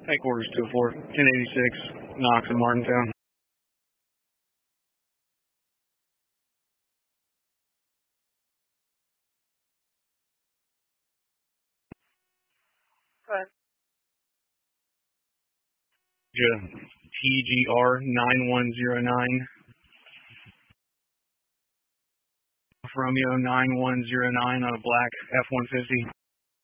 Headquarters 204, 1086, Knox in Martintown. Go ahead. TGR 9109. Romeo 9109 on a black F-150.